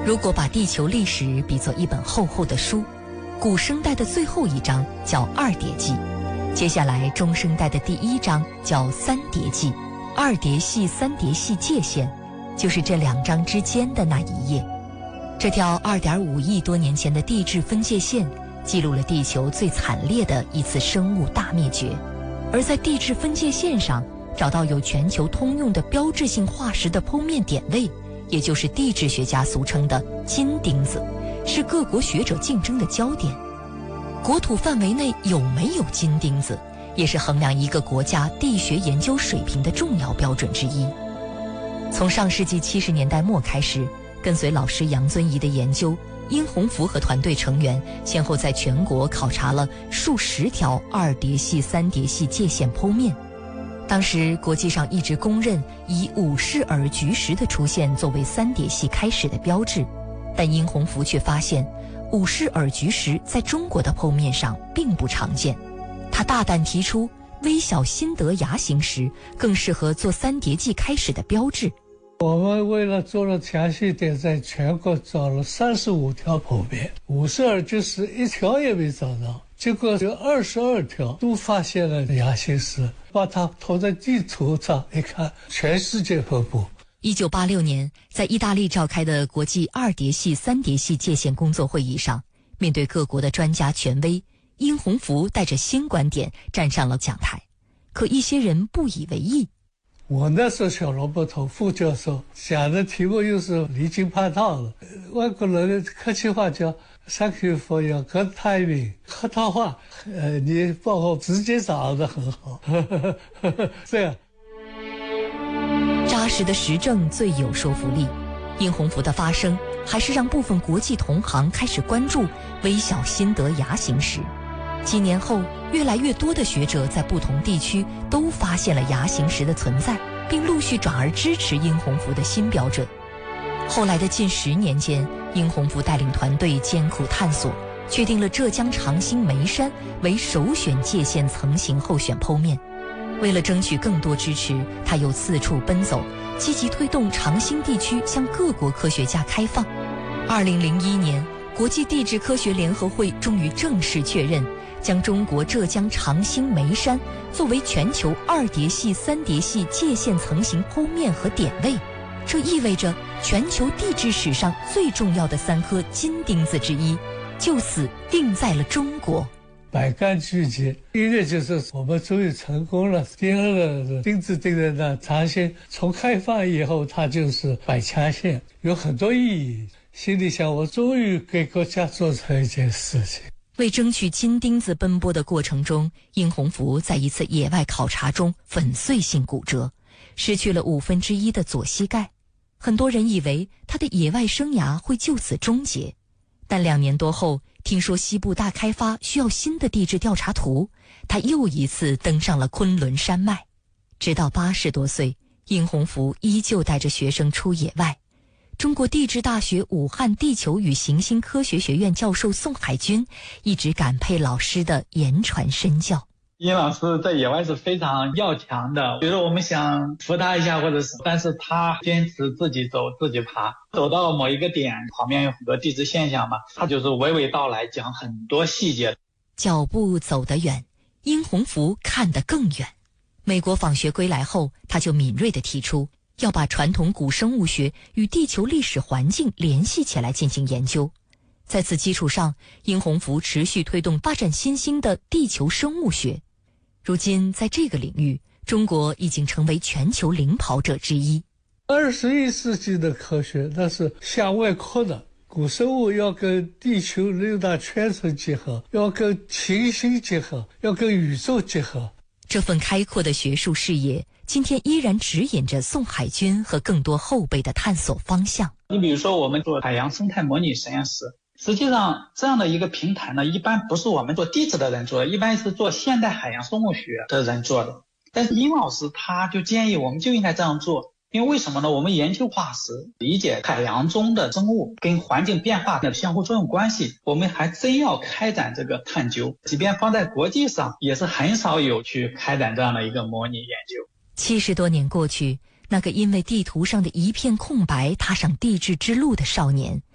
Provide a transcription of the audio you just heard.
如果把地球历史比作一本厚厚的书，古生代的最后一章叫二叠纪，接下来中生代的第一章叫三叠纪，二叠系三叠系界限，就是这2章之间的那一页。这条2.5亿多年前的地质分界线记录了地球最惨烈的一次生物大灭绝，而在地质分界线上找到有全球通用的标志性化石的剖面点位，也就是地质学家俗称的金钉子，是各国学者竞争的焦点。国土范围内有没有金钉子，也是衡量一个国家地学研究水平的重要标准之一。从上世纪70年代末开始，跟随老师杨遵仪的研究，殷洪福和团队成员先后在全国考察了数十条二叠系三叠系界限剖面。当时国际上一直公认以五氏耳菊石的出现作为三叠系开始的标志，但殷洪福却发现五氏耳菊石在中国的剖面上并不常见。他大胆提出微小新德牙形石更适合做三叠纪开始的标志。 我们为了做了详细点，在全国找了35条剖面，五氏耳菊石一条也没找到，结果有22条都发现了牙形石，把它投在地图上一看，全世界分布。 1986年，在意大利召开的国际二叠系三叠系界限工作会议上，面对各国的专家权威，殷洪福带着新观点站上了讲台，可一些人不以为意。 我那时候小萝卜头副教授想的题目又是离经叛道的，外国人客气话叫 Thank you for your good timing， 客套话，你帮我直接掌握得很好，这样。 扎实的实证最有说服力，殷洪福的发声还是让部分国际同行开始关注微小新德牙形石。几年后，越来越多的学者在不同地区都发现了牙形石的存在，并陆续转而支持殷洪福的新标准。后来的近10年间，殷洪福带领团队艰苦探索，确定了浙江长兴眉山为首选界限层型候选剖面。为了争取更多支持，他又四处奔走，积极推动长兴地区向各国科学家开放。2001年，国际地质科学联合会终于正式确认，将中国浙江长兴眉山作为全球二叠系三叠系界限层型剖面和点位。这意味着全球地质史上最重要的3颗金钉子之一，就此定在了中国。 百感俱结，一个就是我们终于成功了，第二个是钉子钉在那，长兴从开放以后它就是百强县，有很多意义。心里想，我终于给国家做成一件事情。 为争取金钉子奔波的过程中，殷洪福在一次野外考察中粉碎性骨折，失去了1/5的左膝盖。很多人以为他的野外生涯会就此终结，但2年多后，听说西部大开发需要新的地质调查图，他又一次登上了昆仑山脉。直到80多岁，殷洪福依旧带着学生出野外。中国地质大学武汉地球与行星科学学院教授宋海军一直感佩老师的言传身教。 殷老师在野外是非常要强的，比如说我们想扶他一下或者是，但是他坚持自己走自己爬，走到某一个点，旁边有很多地质现象嘛，他就是娓娓道来，讲很多细节。 脚步走得远，殷洪福看得更远。美国访学归来后，他就敏锐地提出要把传统古生物学与地球历史环境联系起来进行研究。在此基础上，殷洪福持续推动发展新兴的地球生物学。如今在这个领域，中国已经成为全球领跑者之一。 21世纪的科学那是向外扩的，古生物要跟地球6大圈层结合，要跟行星结合，要跟宇宙结合。 这份开阔的学术视野，今天依然指引着宋海军和更多后辈的探索方向。 你比如说我们做海洋生态模拟实验室，实际上这样的一个平台呢，一般不是我们做地质的人做的，一般是做现代海洋生物学的人做的。但是殷老师他就建议我们就应该这样做，因为为什么呢？我们研究化石，理解海洋中的生物跟环境变化的相互作用关系，我们还真要开展这个探究，即便放在国际上也是很少有去开展这样的一个模拟研究。 70多年过去，那个因为地图上的一片空白踏上地质之路的少年，